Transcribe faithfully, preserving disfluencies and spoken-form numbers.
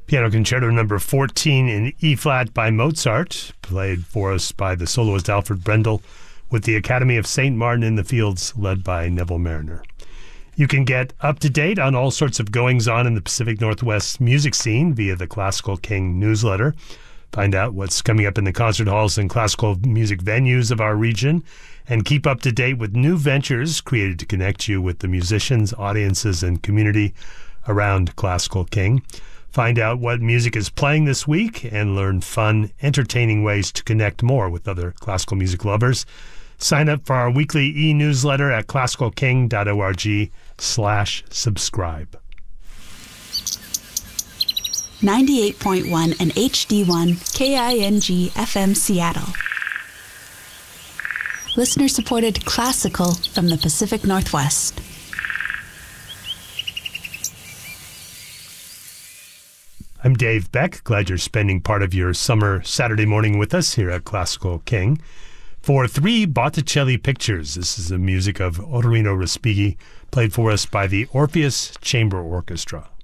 Piano Concerto number fourteen in E-flat by Mozart, played for us by the soloist Alfred Brendel, with the Academy of Saint Martin in the Fields, led by Neville Mariner. You can get up to date on all sorts of goings-on in the Pacific Northwest music scene via the Classical King newsletter. Find out what's coming up in the concert halls and classical music venues of our region, and keep up to date with new ventures created to connect you with the musicians, audiences, and community around Classical King. Find out what music is playing this week and learn fun, entertaining ways to connect more with other classical music lovers. Sign up for our weekly e-newsletter at classicalking.org slash subscribe. ninety-eight point one and H D one K I N G F M Seattle. Listener-supported classical from the Pacific Northwest. I'm Dave Beck. Glad you're spending part of your summer Saturday morning with us here at Classical King. For three Botticelli pictures, this is the music of Otorino Respighi, played for us by the Orpheus Chamber Orchestra.